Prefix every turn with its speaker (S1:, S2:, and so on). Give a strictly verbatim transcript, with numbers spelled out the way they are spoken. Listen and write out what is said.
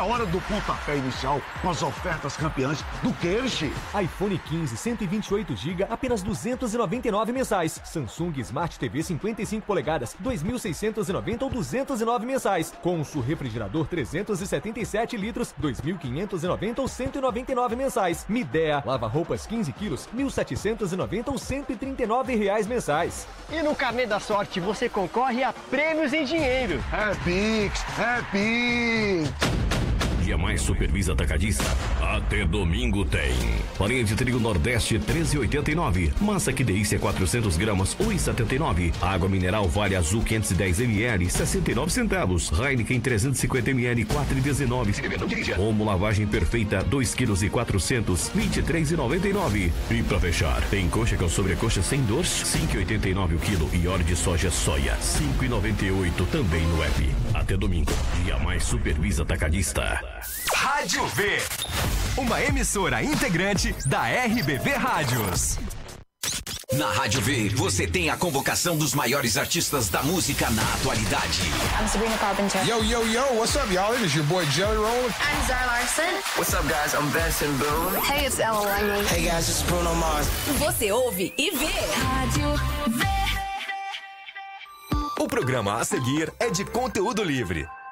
S1: hora do pontapé inicial com as ofertas campeãs do Kersh.
S2: iPhone quinze, cento e vinte e oito gigabytes, apenas duzentos e noventa e nove mensais. Samsung Smart T V cinquenta e cinco polegadas, dois mil seiscentos e noventa ou duzentos e nove mensais. Consul refrigerador trezentos e setenta e sete litros, dois mil quinhentos e noventa ou cento e noventa e nove mensais. Midea lava-roupas quinze quilos, mil setecentos e noventa ou cento e trinta e nove reais mensais.
S3: E no Carnê da Sorte você concorre a prêmios em dinheiro.
S1: É Pix, é Pix.
S4: Dia Mais Supervisa Atacadista. Até domingo tem. Farinha de trigo Nordeste treze e oitenta e nove. Massa que delícia quatrocentos gramas um e setenta e nove. Água mineral Vale Azul quinhentos e dez mililitros sessenta e nove centavos. Heineken trezentos e cinquenta mililitros quatro e dezenove. Omo lavagem perfeita dois quilos e quatrocentos vinte e três e noventa e nove. E pra fechar, tem coxa com sobrecoxa sem dor cinco e oitenta e nove o quilo e óleo de soja soia cinco e noventa e oito também no app. Até domingo. Dia Mais Supervisa Atacadista.
S5: Rádio V, uma emissora integrante da R B V Rádios.
S6: Na Rádio V, você tem a convocação dos maiores artistas da música na atualidade.
S7: I'm Sabrina Carpenter.
S8: Yo, yo, yo, what's up, y'all? It is your boy Jelly Roll.
S7: I'm Zara Larson.
S9: What's up, guys? I'm Benson Boone.
S7: Hey, it's Ella Langley.
S9: Hey, guys, this is Bruno Mars.
S10: Você ouve e vê.
S7: Rádio V.
S5: O programa a seguir é de conteúdo livre.